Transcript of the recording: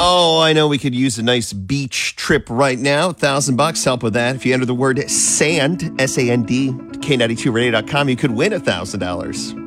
Oh, I know we could use a nice beach trip right now. $1,000 help with that. If you enter the word SAND, SAND, K92radio.com, you could win $1,000.